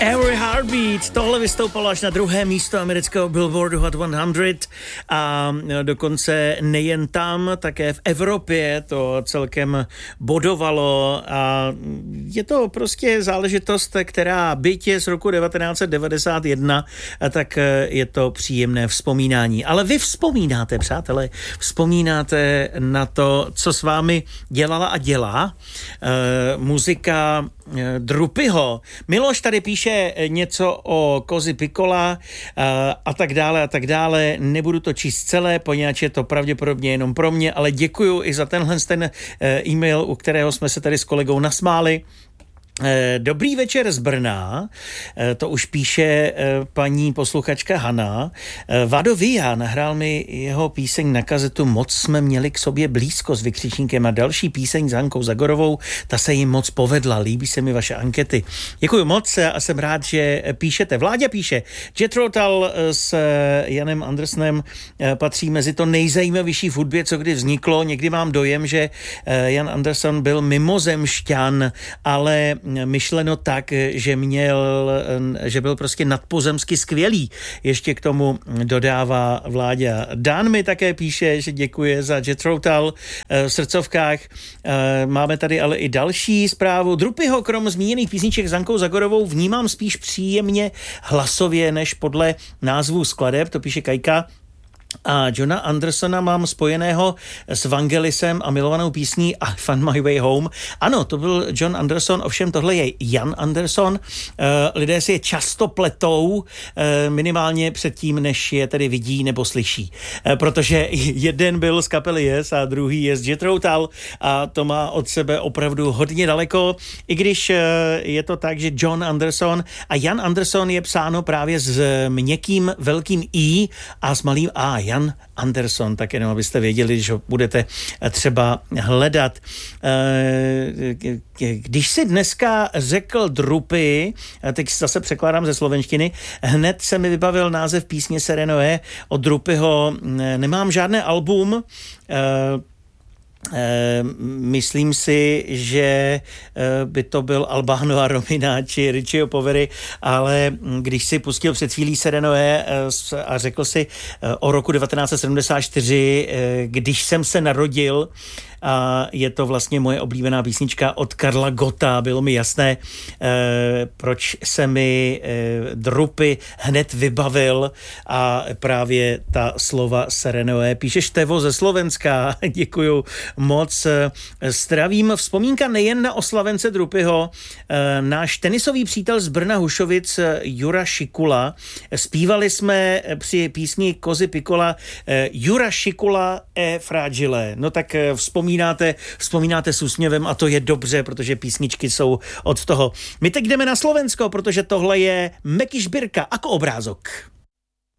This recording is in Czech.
Every Heartbeat, tohle vystoupalo až na druhé místo amerického Billboardu Hot 100 a dokonce nejen tam, také v Evropě to celkem bodovalo a je to prostě záležitost, která byť je z roku 1991, tak je to příjemné vzpomínání. Ale vy vzpomínáte, přátelé, vzpomínáte na to, co s vámi dělala a dělá muzika Drupyho. Miloš tady píše něco o Cozy Piccola a tak dále. Nebudu to číst celé, poněvadž je to pravděpodobně jenom pro mě, ale děkuju i za tenhle e-mail, u kterého jsme se tady s kolegou nasmáli. Dobrý večer z Brna, to už píše paní posluchačka Hana. Vado Via nahrál mi jeho píseň na kazetu Moc jsme měli k sobě blízko s vykřičníkem a další píseň s Hankou Zagorovou, ta se jim moc povedla, líbí se mi vaše ankety. Děkuji moc a jsem rád, že píšete. Vláďa píše, Jethro Tull s Janem Andersonem patří mezi to nejzajímavější v hudbě, co kdy vzniklo. Někdy mám dojem, že Jan Anderson byl mimozemšťan, ale myšleno tak, že byl prostě nadpozemsky skvělý. Ještě k tomu dodává Vláďa. Dan mi také píše, že děkuje za Jethro Tull v srdcovkách. Máme tady ale i další zprávu. Drupyho krom zmíněných písniček s Hankou Zagorovou vnímám spíš příjemně hlasově než podle názvů skladeb, to píše Kajka. A Johna Andersona mám spojeného s Vangelisem a milovanou písní I Found My Way Home. Ano, to byl John Anderson, ovšem tohle je Jan Anderson. Lidé si je často pletou, minimálně předtím, než je tedy vidí nebo slyší. Protože jeden byl z kapely Yes a druhý je z Jethro Tull a to má od sebe opravdu hodně daleko, i když je to tak, že John Anderson a Jan Anderson je psáno právě s měkkým velkým I a s malým A. Jan Anderson, tak jenom abyste věděli, že budete třeba hledat. Když si dneska řekl Drupy, teď zase překládám ze slovenštiny, hned se mi vybavil název písně Serenoe od Drupyho. Nemám žádné album, myslím si, že by to byl Albano a Romina či Richieho Povery, ale když si pustil před chvílí Serenoe a řekl si o roku 1974, když jsem se narodil, a je to vlastně moje oblíbená písnička od Karla Gotta. Bylo mi jasné, proč se mi Drupy hned vybavil a právě ta slova Serenoe. Píše Števo ze Slovenska. Děkuju moc. Zdravím. Vzpomínka nejen na oslavence Drupyho. Náš tenisový přítel z Brna Hušovic Jura Šikula. Zpívali jsme při písni Cozy Piccola Jura Šikula e fragile. No tak vzpomínáte s úsměvem a to je dobře, protože písničky jsou od toho. My teď jdeme na Slovensko, protože tohle je Meky Šbírka ako obrázok.